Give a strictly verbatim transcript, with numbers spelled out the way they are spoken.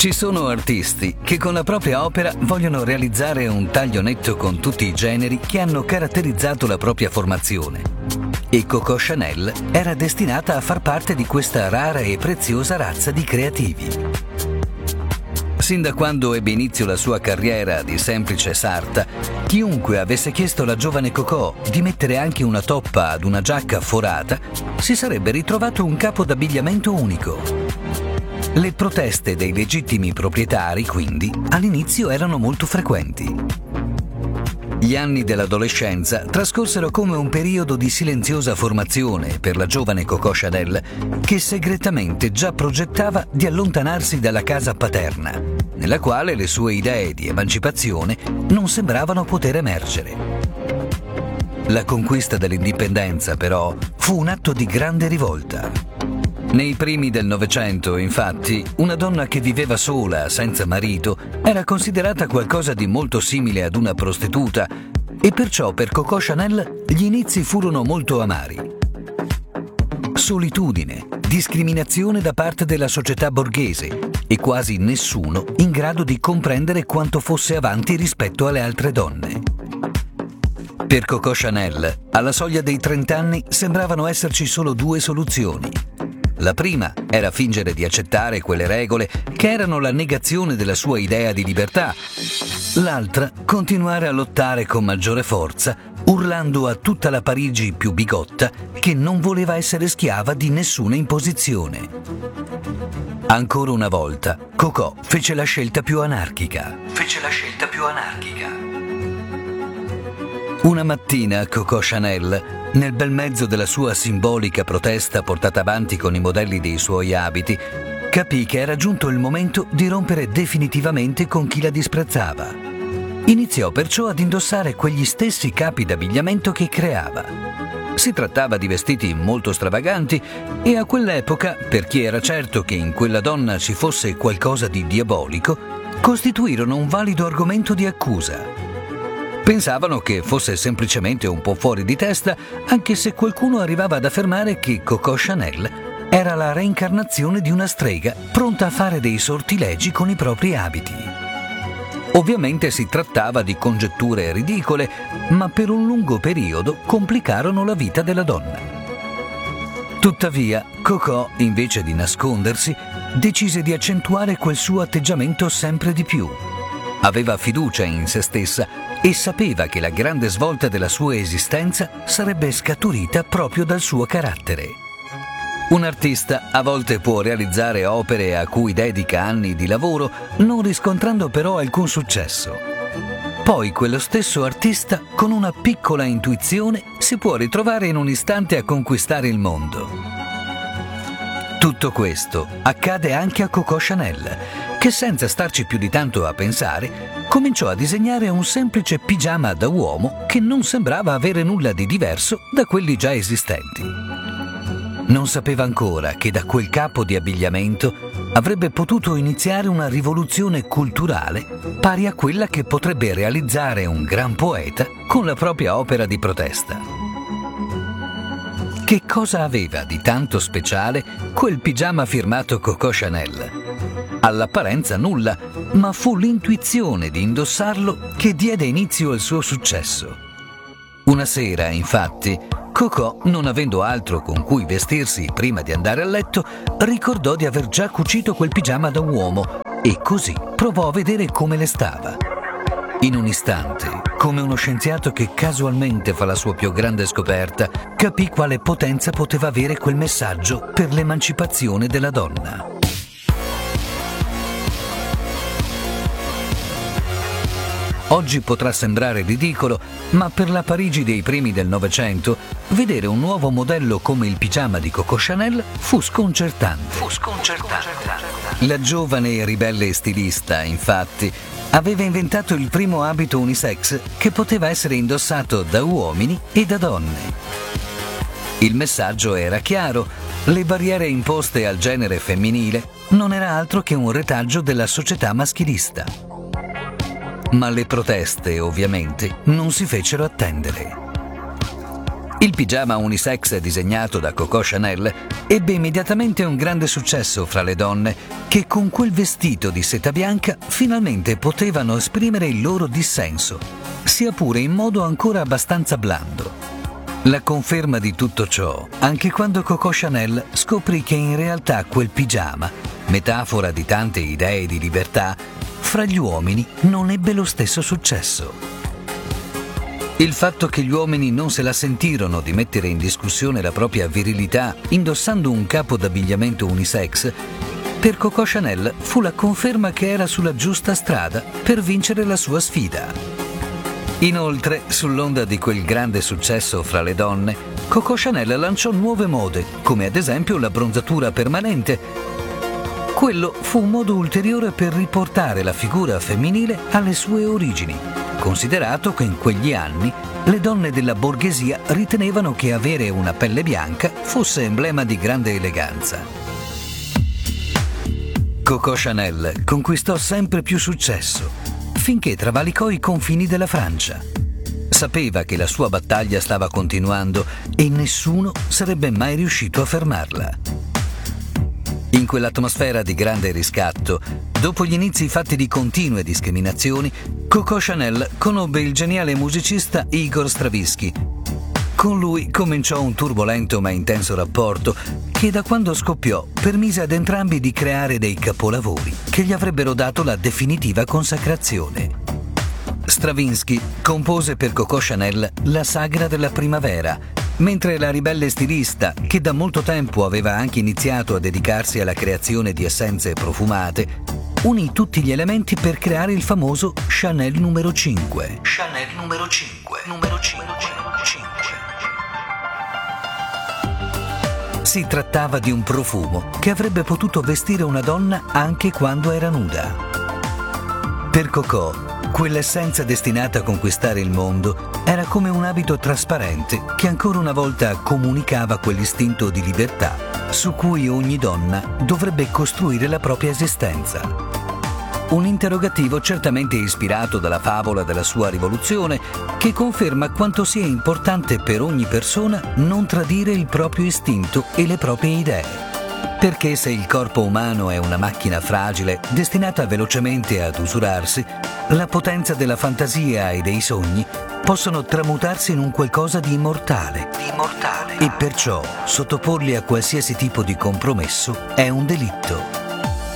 Ci sono artisti che con la propria opera vogliono realizzare un taglio netto con tutti i generi che hanno caratterizzato la propria formazione. E Coco Chanel era destinata a far parte di questa rara e preziosa razza di creativi. Sin da quando ebbe inizio la sua carriera di semplice sarta, chiunque avesse chiesto alla giovane Coco di mettere anche una toppa ad una giacca forata, si sarebbe ritrovato un capo d'abbigliamento unico. Le proteste dei legittimi proprietari, quindi, all'inizio erano molto frequenti. Gli anni dell'adolescenza trascorsero come un periodo di silenziosa formazione per la giovane Coco Chanel, che segretamente già progettava di allontanarsi dalla casa paterna, nella quale le sue idee di emancipazione non sembravano poter emergere. La conquista dell'indipendenza, però, fu un atto di grande rivolta. Nei primi del Novecento, infatti, una donna che viveva sola, senza marito, era considerata qualcosa di molto simile ad una prostituta e perciò per Coco Chanel gli inizi furono molto amari. Solitudine, discriminazione da parte della società borghese e quasi nessuno in grado di comprendere quanto fosse avanti rispetto alle altre donne. Per Coco Chanel, alla soglia dei trent'anni sembravano esserci solo due soluzioni. La prima era fingere di accettare quelle regole che erano la negazione della sua idea di libertà. L'altra, continuare a lottare con maggiore forza, urlando a tutta la Parigi più bigotta che non voleva essere schiava di nessuna imposizione. Ancora una volta, Coco fece la scelta più anarchica. Fece la scelta più anarchica. Una mattina Coco Chanel, nel bel mezzo della sua simbolica protesta portata avanti con i modelli dei suoi abiti, capì che era giunto il momento di rompere definitivamente con chi la disprezzava. Iniziò perciò ad indossare quegli stessi capi d'abbigliamento che creava. Si trattava di vestiti molto stravaganti e a quell'epoca, per chi era certo che in quella donna ci fosse qualcosa di diabolico, costituirono un valido argomento di accusa. Pensavano che fosse semplicemente un po' fuori di testa, anche se qualcuno arrivava ad affermare che Coco Chanel era la reincarnazione di una strega pronta a fare dei sortilegi con i propri abiti. Ovviamente si trattava di congetture ridicole, ma per un lungo periodo complicarono la vita della donna. Tuttavia, Coco, invece di nascondersi, decise di accentuare quel suo atteggiamento sempre di più. Aveva fiducia in se stessa e sapeva che la grande svolta della sua esistenza sarebbe scaturita proprio dal suo carattere. Un artista a volte può realizzare opere a cui dedica anni di lavoro, non riscontrando però alcun successo. Poi quello stesso artista, con una piccola intuizione, si può ritrovare in un istante a conquistare il mondo. Tutto questo accade anche a Coco Chanel, che senza starci più di tanto a pensare, cominciò a disegnare un semplice pigiama da uomo che non sembrava avere nulla di diverso da quelli già esistenti. Non sapeva ancora che da quel capo di abbigliamento avrebbe potuto iniziare una rivoluzione culturale pari a quella che potrebbe realizzare un gran poeta con la propria opera di protesta. Che cosa aveva di tanto speciale quel pigiama firmato Coco Chanel? All'apparenza nulla, ma fu l'intuizione di indossarlo che diede inizio al suo successo. Una sera, infatti, Coco, non avendo altro con cui vestirsi prima di andare a letto, ricordò di aver già cucito quel pigiama da uomo e così provò a vedere come le stava. In un istante, come uno scienziato che casualmente fa la sua più grande scoperta, capì quale potenza poteva avere quel messaggio per l'emancipazione della donna. Oggi potrà sembrare ridicolo, ma per la Parigi dei primi del Novecento, vedere un nuovo modello come il pigiama di Coco Chanel fu sconcertante. Fu sconcertante. La giovane e ribelle stilista, infatti, aveva inventato il primo abito unisex che poteva essere indossato da uomini e da donne. Il messaggio era chiaro: le barriere imposte al genere femminile non era altro che un retaggio della società maschilista. Ma le proteste, ovviamente, non si fecero attendere. Il pigiama unisex disegnato da Coco Chanel ebbe immediatamente un grande successo fra le donne che con quel vestito di seta bianca finalmente potevano esprimere il loro dissenso, sia pure in modo ancora abbastanza blando. La conferma di tutto ciò anche quando Coco Chanel scoprì che in realtà quel pigiama, metafora di tante idee di libertà, fra gli uomini non ebbe lo stesso successo. Il fatto che gli uomini non se la sentirono di mettere in discussione la propria virilità indossando un capo d'abbigliamento unisex, per Coco Chanel fu la conferma che era sulla giusta strada per vincere la sua sfida. Inoltre, sull'onda di quel grande successo fra le donne, Coco Chanel lanciò nuove mode, come ad esempio la bronzatura permanente. Quello fu un modo ulteriore per riportare la figura femminile alle sue origini, considerato che in quegli anni le donne della borghesia ritenevano che avere una pelle bianca fosse emblema di grande eleganza. Coco Chanel conquistò sempre più successo, finché travalicò i confini della Francia. Sapeva che la sua battaglia stava continuando e nessuno sarebbe mai riuscito a fermarla. In quell'atmosfera di grande riscatto, dopo gli inizi fatti di continue discriminazioni, Coco Chanel conobbe il geniale musicista Igor Stravinsky. Con lui cominciò un turbolento ma intenso rapporto che da quando scoppiò permise ad entrambi di creare dei capolavori che gli avrebbero dato la definitiva consacrazione. Stravinsky compose per Coco Chanel la Sagra della primavera, mentre la ribelle stilista, che da molto tempo aveva anche iniziato a dedicarsi alla creazione di essenze profumate, unì tutti gli elementi per creare il famoso Chanel numero cinque. Chanel numero cinque, numero cinque, cinque. Si trattava di un profumo che avrebbe potuto vestire una donna anche quando era nuda. Per Coco, quell'essenza destinata a conquistare il mondo era come un abito trasparente che ancora una volta comunicava quell'istinto di libertà su cui ogni donna dovrebbe costruire la propria esistenza. Un interrogativo certamente ispirato dalla favola della sua rivoluzione, che conferma quanto sia importante per ogni persona non tradire il proprio istinto e le proprie idee. Perché se il corpo umano è una macchina fragile, destinata velocemente ad usurarsi, la potenza della fantasia e dei sogni possono tramutarsi in un qualcosa di immortale. Di immortale. E perciò sottoporli a qualsiasi tipo di compromesso è un delitto.